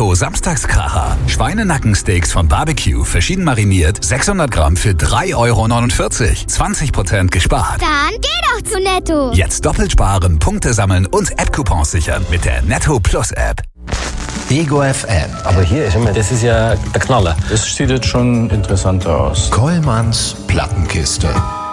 Netto Samstagskracher. Schweinenackensteaks von Barbecue, verschieden mariniert, 600 Gramm für 3,49 €. 20% gespart. Dann geh doch zu Netto. Jetzt doppelt sparen, Punkte sammeln und App-Coupons sichern mit der Netto Plus App. Ego FM. Aber hier, das ist ja der Knaller. Das sieht jetzt schon interessanter aus. Kollmanns Plattenkiste.